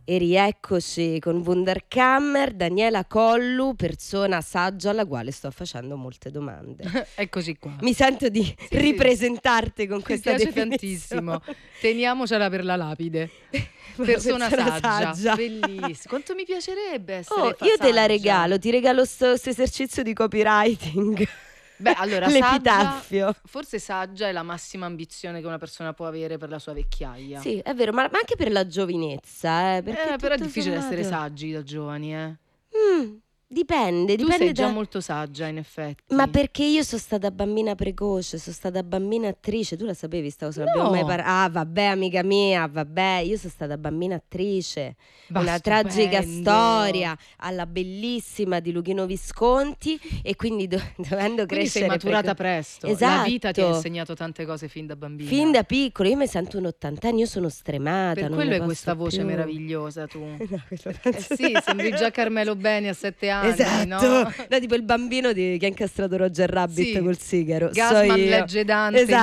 E rieccoci con Wunderkammer, Daniela Collu, persona saggia alla quale sto facendo molte domande. Eccoci qua. Mi sento di ripresentarti con questa piace definizione. tantissimo. Teniamocela per la lapide. Persona saggia. Bellissimo. Quanto mi piacerebbe essere Io te la saggia. regalo, ti regalo questo esercizio di copywriting. Beh, allora, l'epitaffio. Forse saggia è la massima ambizione che una persona può avere per la sua vecchiaia. Sì, è vero, ma anche per la giovinezza, perché Però è tutto difficile sommato... essere saggi da giovani, Dipende Tu sei già da... molto saggia, in effetti. Ma perché io sono stata bambina precoce, sono stata bambina attrice, tu la sapevi sta cosa? No. Abbiamo mai Ah, vabbè, amica mia, vabbè, io sono stata bambina attrice. Una tragica storia alla bellissima di Luchino Visconti, e quindi dovendo Quindi crescere... sei maturata presto. Esatto. La vita ti ha insegnato tante cose fin da bambina. Fin da piccolo, io mi sento un ottantenne, io sono stremata. Per non quello ne hai questa posso voce più. meravigliosa tu. No, Sì, sembri già Carmelo Beni a 7 anni, esatto. no? No, tipo il bambino che ha incastrato Roger Rabbit Sì. col sigaro. Gasman So io. legge Dante. Esatto.